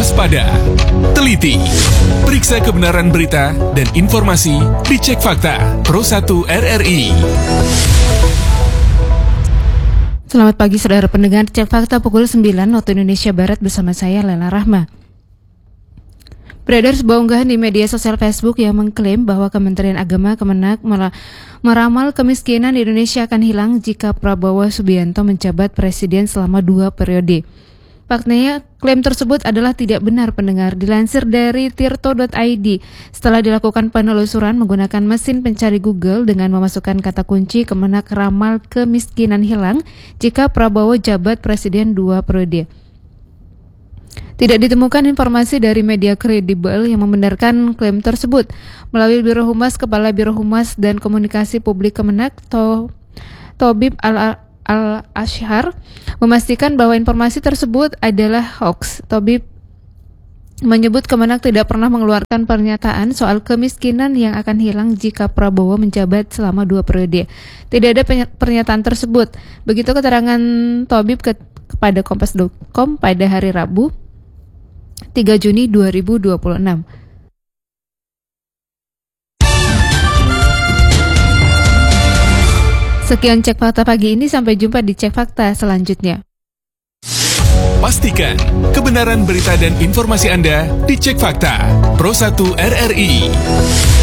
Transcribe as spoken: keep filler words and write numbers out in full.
waspada, teliti, periksa kebenaran berita dan informasi di Cek Fakta Pro satu R R I. Selamat pagi saudara pendengar, Cek Fakta pukul sembilan waktu Indonesia Barat bersama saya Lela Rahma. Beredar sebuah unggahan di media sosial Facebook yang mengklaim bahwa Kementerian Agama Kemenak meramal kemiskinan di Indonesia akan hilang jika Prabowo Subianto menjabat presiden selama dua periode. Faktanya, klaim tersebut adalah tidak benar pendengar. Dilansir dari tirto dot i d, setelah dilakukan penelusuran menggunakan mesin pencari Google dengan memasukkan kata kunci Kemenak ramal kemiskinan hilang jika Prabowo jabat presiden dua periode. Tidak ditemukan informasi dari media kredibel yang membenarkan klaim tersebut. Melalui Biro Humas, Kepala Biro Humas dan Komunikasi Publik Kemenak, to, Tobib Al Al-Ashhar, memastikan bahwa informasi tersebut adalah hoax. Tobib menyebut Kemenak tidak pernah mengeluarkan pernyataan soal kemiskinan yang akan hilang jika Prabowo menjabat selama dua periode. Tidak ada pernyataan tersebut. Begitu keterangan Tobib ke, kepada kompas dot com pada hari Rabu, tiga Juni dua ribu dua puluh enam. Sekian Cek Fakta pagi ini, sampai jumpa di Cek Fakta selanjutnya. Pastikan kebenaran berita dan informasi Anda di Cek Fakta Pro satu R R I.